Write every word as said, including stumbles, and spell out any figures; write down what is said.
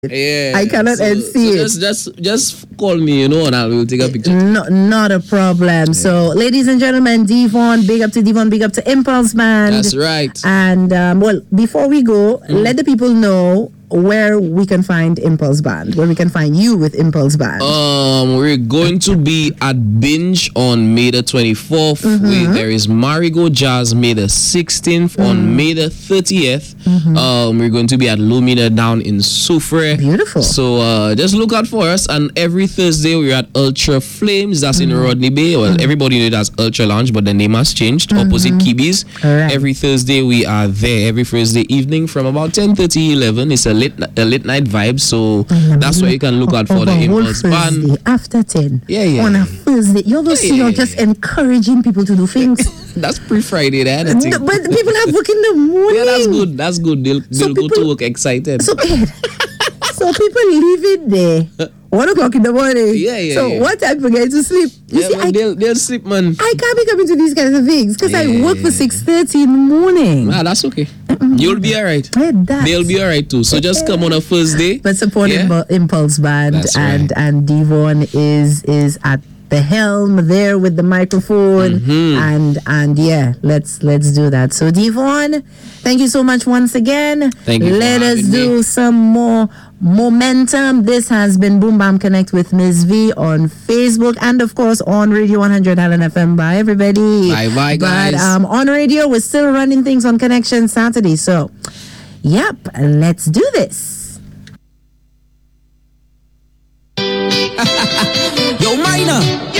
Yeah, I cannot so, unsee so it. Just, just, just call me, you know, and I will take a picture. No, not a problem. Yeah. So, ladies and gentlemen, Devon, big up to Devon, big up to Impulse Band. That's right. And um, well, before we go, mm. let the people know where we can find Impulse Band, where we can find you with Impulse Band. Um, we're going to be at Binge on May the twenty-fourth. Mm-hmm. There is Marigo Jazz May the sixteenth. Mm. On May the thirtieth. Mm-hmm. Um, we're going to be at Lumina down in Soufrière. Beautiful. So uh, just look out for us. And every Thursday we're at Ultra Flames. That's mm-hmm. in Rodney Bay. Well, mm-hmm. everybody knows that's Ultra Lounge, but the name has changed. Mm-hmm. Opposite Kibis. Right. Every Thursday we are there. Every Thursday evening from about ten thirty, eleven. It's a late a late night vibe, so mm-hmm. that's where you can look out for the Impulse Band after ten. Yeah, yeah. On a Thursday, you're just yeah, yeah, you're just yeah. encouraging people to do things. That's pre-Friday, that I think. No, but people have work in the morning. Yeah, that's good. That's good. They'll, so they'll people, go to work excited. So, so people leave it there. One o'clock in the morning. Yeah, yeah. So yeah. what time people get to sleep? You yeah, see, I, they'll, they'll sleep, man. I can't be coming to these kinds of things because yeah, I work for six thirty in the morning. Ah, that's okay. Mm-mm. You'll be all right. That. They'll be all right too. So just come on a Thursday. But support yeah. Impulse Band. That's and right. and Devon is is at the helm there with the microphone. Mm-hmm. and and yeah, let's let's do that. So Devon, thank you so much once again. Thank you. Let us do me. some more momentum. This has been Boom Bam Connect with Miz V on Facebook and of course on Radio one hundred Island F M. Bye everybody. Bye bye guys. But um on radio we're still running things on Connection Saturday. So yep, let's do this. Yo, Minor.